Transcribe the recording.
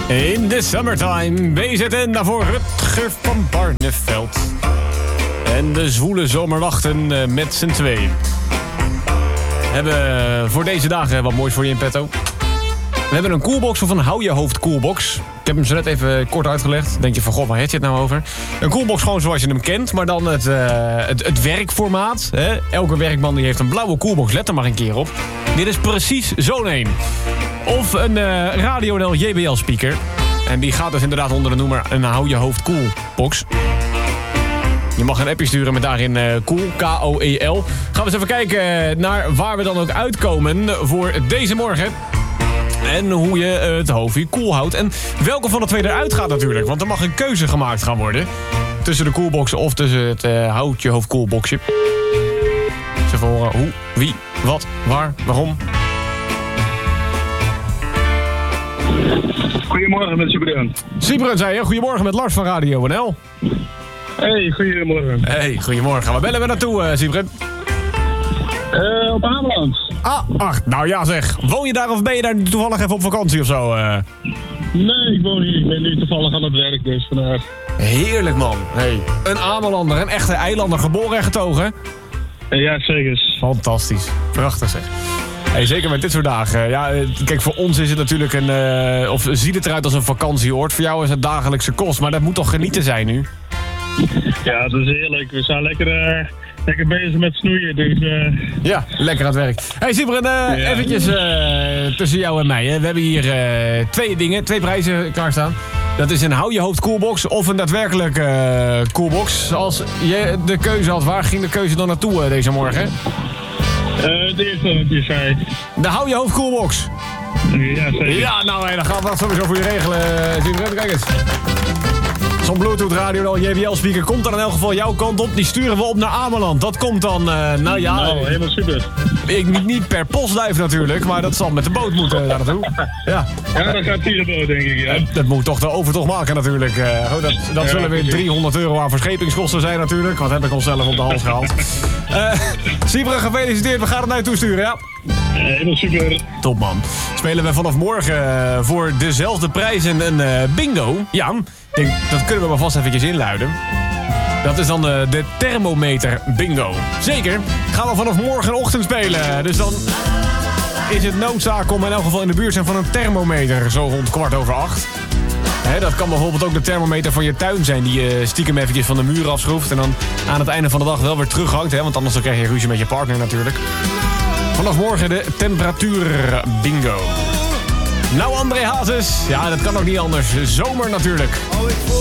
In the summertime, BZN daarvoor Rutger van Barneveld. En de zwoele zomerwachten met z'n tweeën. We hebben voor deze dagen wat moois voor je in petto. We hebben een coolbox of een hou je hoofd coolbox. Ik heb hem zo net even kort uitgelegd. Denk je van, goh, waar heb je het nou over? Een coolbox gewoon zoals je hem kent, maar dan het werkformaat. Hè? Elke werkman die heeft een blauwe coolbox, let er maar een keer op. Dit is precies zo'n een. Of een Radio NL JBL speaker. En die gaat dus inderdaad onder de noemer een hou je hoofd coolbox. Je mag een appje sturen met daarin cool, K-O-E-L. Gaan we eens even kijken naar waar we dan ook uitkomen voor deze morgen. En hoe je het hoofdje koel houdt. En welke van de twee eruit gaat natuurlijk. Want er mag een keuze gemaakt gaan worden. Tussen de koelbox of tussen het houd je hoofd koelboxje. Eens even horen hoe, wie, wat, waar, waarom. Goedemorgen met Sibren. Sibren zei je, goedemorgen met Lars van Radio NL. Hey, goedemorgen. Hey, goedemorgen. Waar bellen we naartoe, Sibren? Op Ameland. Ach, nou ja zeg. Woon je daar of ben je daar toevallig even op vakantie of zo? Nee, ik woon hier. Ik ben nu toevallig aan het werk, dus vandaag. Heerlijk, man. Hey, een Amelander, een echte eilander, geboren en getogen. Ja, zeker. Fantastisch. Prachtig, zeg. Hey, zeker met dit soort dagen. Ja, kijk, voor ons is het natuurlijk of ziet het eruit als een vakantieoord. Voor jou is het dagelijkse kost, maar dat moet toch genieten zijn nu? Ja, dat is heerlijk. We zijn lekker bezig met snoeien, dus... Ja, lekker aan het werk. Hey Sibren, eventjes tussen jou en mij. Hè. We hebben hier twee prijzen klaarstaan. Dat is een hou je hoofd coolbox of een daadwerkelijk coolbox. Als je de keuze had, waar ging de keuze dan naartoe deze morgen? De eerste wat je zei. De hou je hoofd coolbox. Ja, zeker. Ja, nou, dan gaan we dat sowieso voor je regelen, Sibren. Kijk eens. Zo'n Bluetooth Radio JBL speaker komt dan in elk geval jouw kant op. Die sturen we op naar Ameland. Dat komt dan, nou ja... Nou, helemaal super. Niet per postduif natuurlijk, maar dat zal met de boot moeten daar naartoe. Ja, dan gaat hier de boot, denk ik, ja. Dat moet toch de overtocht maken natuurlijk. Dat zullen weer €300 aan verscheepingskosten zijn natuurlijk. Wat heb ik onszelf op de hals gehaald. Sibren, gefeliciteerd. We gaan het naar je toesturen, ja? Helemaal super. Top, man. Spelen we vanaf morgen voor dezelfde prijzen een bingo. Ja, dat kunnen we maar vast eventjes inluiden. Dat is dan de thermometer bingo. Zeker. Gaan we vanaf morgenochtend spelen. Dus dan is het noodzaak om in elk geval in de buurt zijn van een thermometer. Zo rond 7:15. Dat kan bijvoorbeeld ook de thermometer van je tuin zijn. Die je stiekem eventjes van de muur afschroeft. En dan aan het einde van de dag wel weer terughangt. Want anders dan krijg je ruzie met je partner natuurlijk. Vanaf morgen de temperatuur bingo. Nou, André Hazes. Ja, dat kan ook niet anders. Zomer natuurlijk.